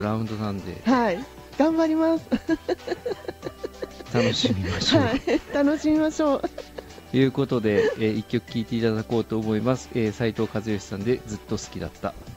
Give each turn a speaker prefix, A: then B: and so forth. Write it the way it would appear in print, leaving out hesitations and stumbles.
A: ラウンドなんで、
B: はい、頑張ります。
A: 楽しみましょう。
B: はい、楽しみましょう。
A: ということで、一曲聴いていただこうと思います。斉藤和義さんでずっと好きだった。